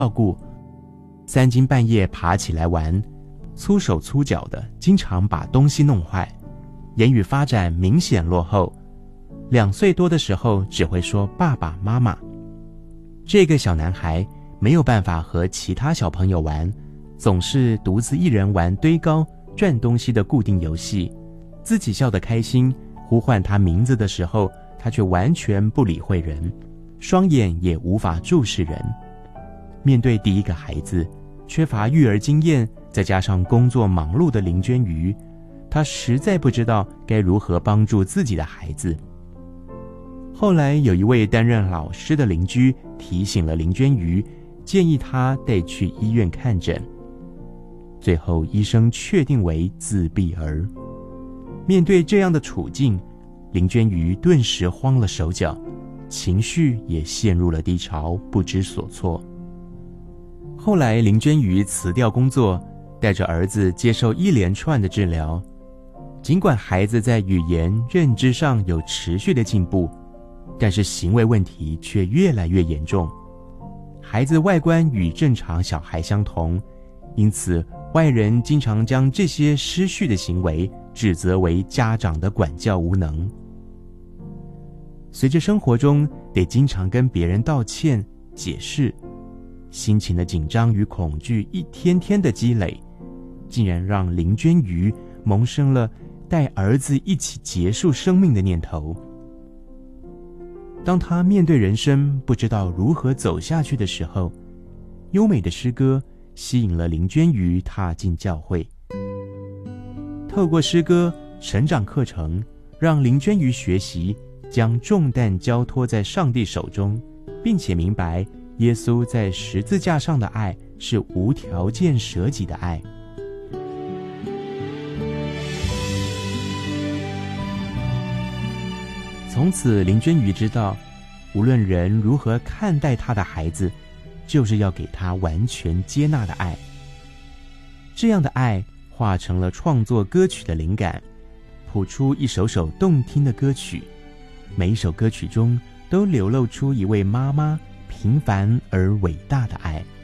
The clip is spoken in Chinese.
照顾，三更半夜爬起来玩，粗手粗脚的，经常把东西弄坏，言语发展明显落后。2岁多的时候只会说爸爸妈妈。这个小男孩没有办法和其他小朋友玩，总是独自一人玩堆高转东西的固定游戏，自己笑得开心，呼唤他名字的时候，他却完全不理会人，双眼也无法注视人。面对第一个孩子，缺乏育儿经验，再加上工作忙碌的林娟瑜，她实在不知道该如何帮助自己的孩子。后来有一位担任老师的邻居提醒了林娟瑜，建议她带去医院看诊。最后医生确定为自闭儿。面对这样的处境，林娟瑜顿时慌了手脚，情绪也陷入了低潮，不知所措。后来林娟瑜辞掉工作，带着儿子接受一连串的治疗。尽管孩子在语言认知上有持续的进步，但是行为问题却越来越严重。孩子外观与正常小孩相同，因此外人经常将这些失序的行为指责为家长的管教无能。随着生活中得经常跟别人道歉解释，心情的紧张与恐惧一天天的积累，竟然让林娟瑜萌生了带儿子一起结束生命的念头。当他面对人生不知道如何走下去的时候，优美的诗歌吸引了林娟瑜踏进教会。透过诗歌成长课程，让林娟瑜学习将重担交托在上帝手中，并且明白耶稣在十字架上的爱是无条件舍己的爱。从此林娟瑜知道，无论人如何看待他的孩子，就是要给他完全接纳的爱。这样的爱化成了创作歌曲的灵感，谱出一首首动听的歌曲，每一首歌曲中都流露出一位妈妈平凡而伟大的爱。